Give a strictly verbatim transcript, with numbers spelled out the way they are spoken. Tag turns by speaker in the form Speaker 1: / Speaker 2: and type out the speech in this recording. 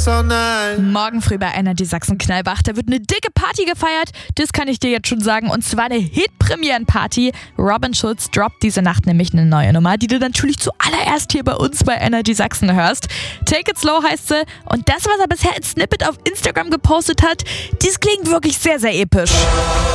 Speaker 1: dance all night.
Speaker 2: Morgen früh bei Energy Sachsen-Knallbach, da wird eine dicke Party gefeiert, das kann ich dir jetzt schon sagen, und zwar eine Hit-Premieren-Party. Robin Schulz droppt diese Nacht nämlich eine neue Nummer, die du natürlich zuallererst hier bei uns bei Energy Sachsen hörst. Take It Slow heißt sie, und das, was er bisher als Snippet auf Instagram gepostet hat, das klingt wirklich sehr, sehr episch.